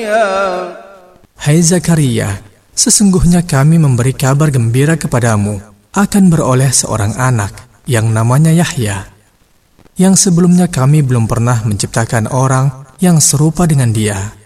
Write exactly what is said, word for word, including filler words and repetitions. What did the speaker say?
Hai Zakaria, sesungguhnya kami memberi kabar gembira kepadamu akan beroleh seorang anak yang namanya Yahya, yang sebelumnya kami belum pernah menciptakan orang yang serupa dengan dia.